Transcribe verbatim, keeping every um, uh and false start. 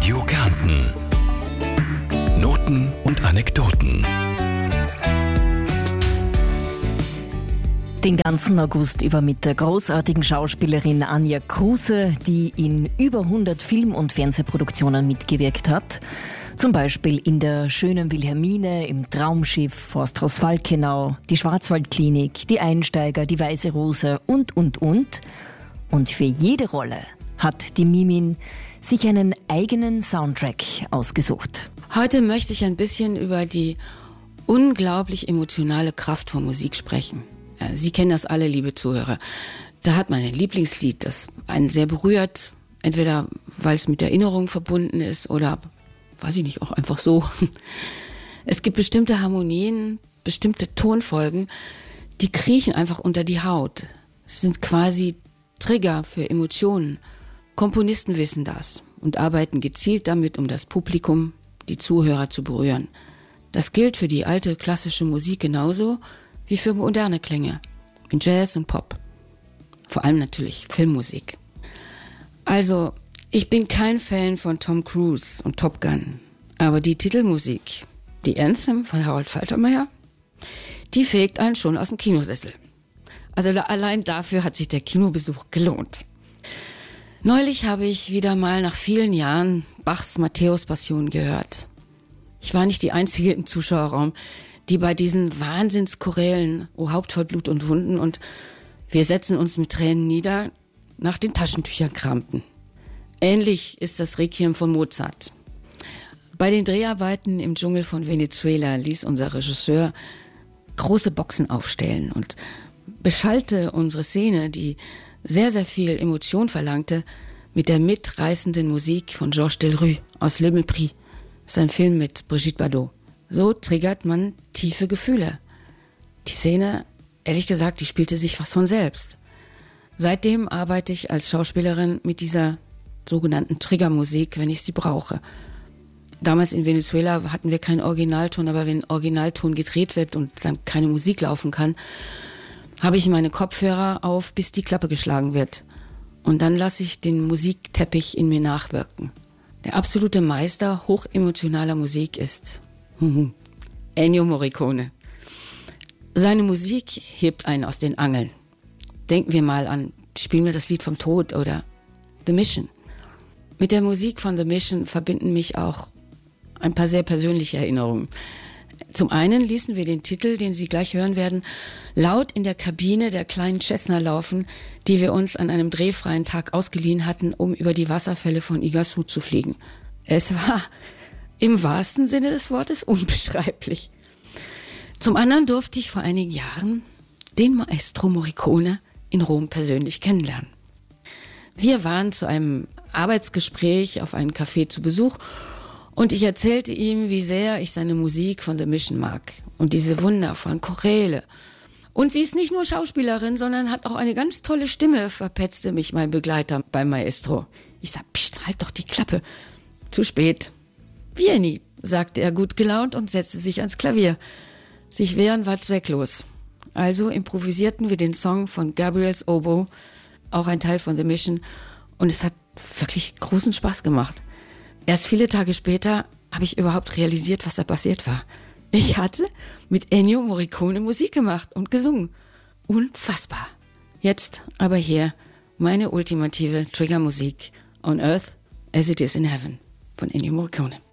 Radio Kärnten. Noten und Anekdoten. Den ganzen August über mit der großartigen Schauspielerin Anja Kruse, die in über hundert Film- und Fernsehproduktionen mitgewirkt hat. Zum Beispiel in der Schönen Wilhelmine, im Traumschiff, Forsthaus Falkenau, die Schwarzwaldklinik, die Einsteiger, die Weiße Rose und, und, und. Und für jede Rolle hat die Mimin sich einen eigenen Soundtrack ausgesucht. Heute möchte ich ein bisschen über die unglaublich emotionale Kraft von Musik sprechen. Sie kennen das alle, liebe Zuhörer. Da hat man ein Lieblingslied, das einen sehr berührt, entweder weil es mit Erinnerungen verbunden ist oder, weiß ich nicht, auch einfach so. Es gibt bestimmte Harmonien, bestimmte Tonfolgen, die kriechen einfach unter die Haut. Es sind quasi Trigger für Emotionen. Komponisten wissen das und arbeiten gezielt damit, um das Publikum, die Zuhörer zu berühren. Das gilt für die alte klassische Musik genauso wie für moderne Klänge, in Jazz und Pop. Vor allem natürlich Filmmusik. Also, ich bin kein Fan von Tom Cruise und Top Gun, aber die Titelmusik, die Anthem von Harold Faltermeyer, die fegt einen schon aus dem Kinosessel. Also da, allein dafür hat sich der Kinobesuch gelohnt. Neulich habe ich wieder mal nach vielen Jahren Bachs Matthäus-Passion gehört. Ich war nicht die Einzige im Zuschauerraum, die bei diesen Wahnsinnschorälen, O Haupt voll Blut und Wunden und wir setzen uns mit Tränen nieder, nach den Taschentüchern kramten. Ähnlich ist das Requiem von Mozart. Bei den Dreharbeiten im Dschungel von Venezuela ließ unser Regisseur große Boxen aufstellen und beschallte unsere Szene, die sehr, sehr viel Emotion verlangte, mit der mitreißenden Musik von Georges Delerue aus Le Mépris, sein Film mit Brigitte Bardot. So triggert man tiefe Gefühle. Die Szene, ehrlich gesagt, die spielte sich fast von selbst. Seitdem arbeite ich als Schauspielerin mit dieser sogenannten Triggermusik, wenn ich sie brauche. Damals in Venezuela hatten wir keinen Originalton, aber wenn Originalton gedreht wird und dann keine Musik laufen kann, habe ich meine Kopfhörer auf, bis die Klappe geschlagen wird. Und dann lasse ich den Musikteppich in mir nachwirken. Der absolute Meister hochemotionaler Musik ist Ennio Morricone. Seine Musik hebt einen aus den Angeln. Denken wir mal an, spielen wir das Lied vom Tod oder The Mission. Mit der Musik von The Mission verbinden mich auch ein paar sehr persönliche Erinnerungen. Zum einen ließen wir den Titel, den Sie gleich hören werden, laut in der Kabine der kleinen Cessna laufen, die wir uns an einem drehfreien Tag ausgeliehen hatten, um über die Wasserfälle von Iguazu zu fliegen. Es war im wahrsten Sinne des Wortes unbeschreiblich. Zum anderen durfte ich vor einigen Jahren den Maestro Morricone in Rom persönlich kennenlernen. Wir waren zu einem Arbeitsgespräch auf einem Café zu Besuch und ich erzählte ihm, wie sehr ich seine Musik von The Mission mag und diese wundervollen Choräle. Und sie ist nicht nur Schauspielerin, sondern hat auch eine ganz tolle Stimme, verpetzte mich mein Begleiter beim Maestro. Ich sag, pst, halt doch die Klappe. Zu spät. Vieni, sagte er gut gelaunt und setzte sich ans Klavier. Sich wehren war zwecklos. Also improvisierten wir den Song von Gabriel's Oboe, auch ein Teil von The Mission, und es hat wirklich großen Spaß gemacht. Erst viele Tage später habe ich überhaupt realisiert, was da passiert war. Ich hatte mit Ennio Morricone Musik gemacht und gesungen. Unfassbar. Jetzt aber hier meine ultimative Triggermusik On Earth as it is in Heaven von Ennio Morricone.